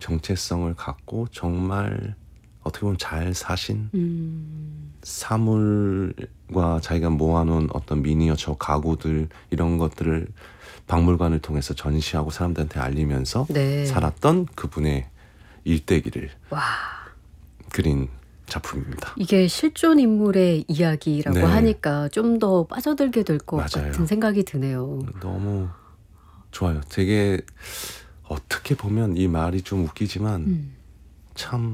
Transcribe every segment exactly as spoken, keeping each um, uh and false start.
정체성을 갖고 정말 어떻게 보면 잘 사신 음. 사물과 자기가 모아놓은 어떤 미니어처 가구들 이런 것들을 박물관을 통해서 전시하고 사람들한테 알리면서 네. 살았던 그분의 일대기를 와. 그린 작품입니다. 이게 실존 인물의 이야기라고 네. 하니까 좀 더 빠져들게 될 것 맞아요. 같은 생각이 드네요. 너무 좋아요. 되게 어떻게 보면 이 말이 좀 웃기지만 음. 참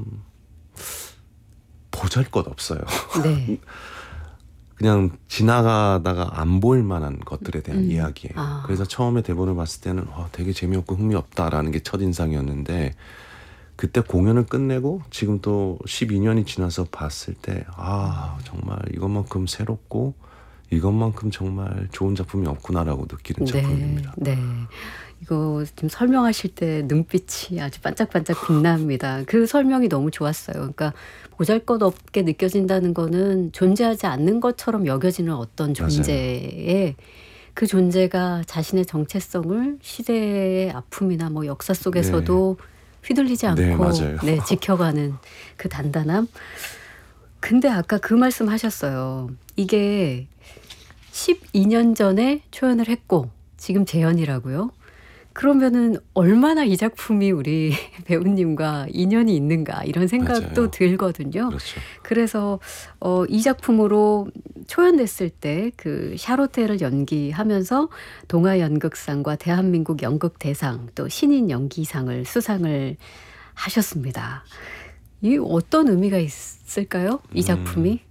보잘것없어요. 네. 그냥 지나가다가 안 보일 만한 것들에 대한 음. 이야기예요. 아. 그래서 처음에 대본을 봤을 때는 와, 되게 재미없고 흥미없다라는 게 첫인상이었는데 그때 공연을 끝내고 지금 또 십이 년이 지나서 봤을 때 아, 정말 이것만큼 새롭고 이것만큼 정말 좋은 작품이 없구나라고 느끼는 네. 작품입니다. 네. 이거 지금 설명하실 때 눈빛이 아주 반짝반짝 빛납니다. 그 설명이 너무 좋았어요. 그러니까 보잘것없게 느껴진다는 거는 존재하지 않는 것처럼 여겨지는 어떤 존재에 그 존재가 자신의 정체성을 시대의 아픔이나 뭐 역사 속에서도 휘둘리지 않고 네, 맞아요. 네, 지켜가는 그 단단함. 근데 아까 그 말씀 하셨어요. 이게 십이 년 전에 초연을 했고 지금 재연이라고요? 그러면은 얼마나 이 작품이 우리 배우님과 인연이 있는가 이런 생각도 맞아요. 들거든요. 그렇죠. 그래서 어, 이 작품으로 초연됐을 때 그 샤로테를 연기하면서 동아연극상과 대한민국 연극대상 또 신인 연기상을 수상을 하셨습니다. 이 어떤 의미가 있을까요? 이 작품이? 음.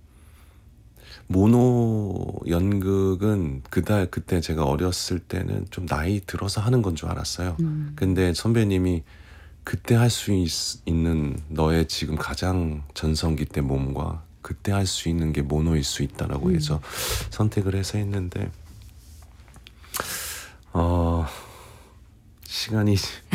모노 연극은 그달 그때 제가 어렸을 때는 좀 나이 들어서 하는 건 줄 알았어요. 음. 근데 선배님이 그때 할 수 있는 너의 지금 가장 전성기 때 몸과 그때 할 수 있는 게 모노일 수 있다라고 해서 음. 선택을 해서 했는데 어, 시간이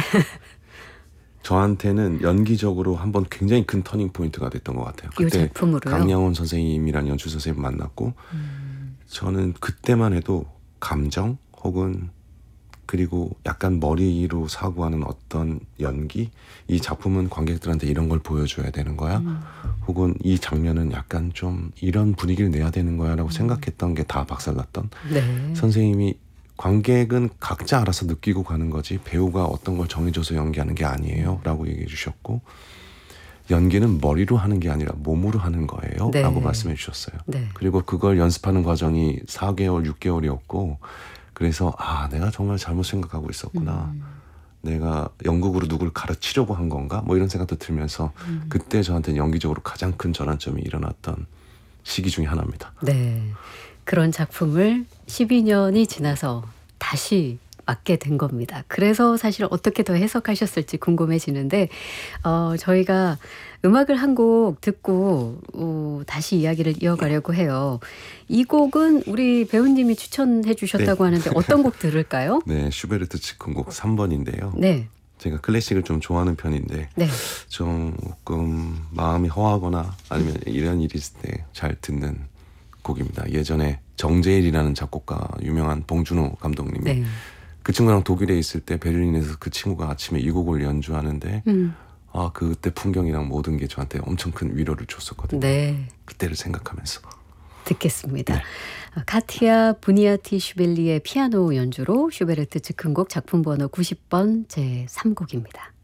저한테는 연기적으로 한번 굉장히 큰 터닝 포인트가 됐던 것 같아요. 이 그때 작품으로요? 강양원 선생님이란 연출 선생님 만났고 음. 저는 그때만 해도 감정 혹은 그리고 약간 머리로 사고하는 어떤 연기 이 작품은 관객들한테 이런 걸 보여줘야 되는 거야 음. 혹은 이 장면은 약간 좀 이런 분위기를 내야 되는 거야 라고 음. 생각했던 게 다 박살났던 네. 선생님이 관객은 각자 알아서 느끼고 가는 거지 배우가 어떤 걸 정해줘서 연기하는 게 아니에요 라고 얘기해 주셨고 연기는 머리로 하는 게 아니라 몸으로 하는 거예요 네. 라고 말씀해 주셨어요. 네. 그리고 그걸 연습하는 과정이 사 개월, 육 개월이었고 그래서 아 내가 정말 잘못 생각하고 있었구나. 음. 내가 연극으로 누굴 가르치려고 한 건가? 뭐 이런 생각도 들면서 음. 그때 저한테는 연기적으로 가장 큰 전환점이 일어났던 시기 중에 하나입니다. 네. 그런 작품을 십이 년이 지나서 다시 맡게 된 겁니다. 그래서 사실 어떻게 더 해석하셨을지 궁금해지는데 어, 저희가 음악을 한 곡 듣고 어, 다시 이야기를 이어가려고 해요. 이 곡은 우리 배우님이 추천해 주셨다고 네. 하는데 어떤 곡 들을까요? 네, 슈베르트 즉흥곡 삼 번인데요. 네. 제가 클래식을 좀 좋아하는 편인데 네. 조금 마음이 허하거나 아니면 이런 일이 있을 때 잘 듣는 곡입니다. 예전에 정재일이라는 작곡가 유명한 봉준호 감독님이 네. 그 친구랑 독일에 있을 때 베를린에서 그 친구가 아침에 이 곡을 연주하는데 음. 아 그때 풍경이랑 모든 게 저한테 엄청 큰 위로를 줬었거든요. 네. 그때를 생각하면서 듣겠습니다. 네. 카티아 부니아티슈벨리의 피아노 연주로 슈베르트 즉흥곡 작품 번호 구십 번 제삼 곡입니다.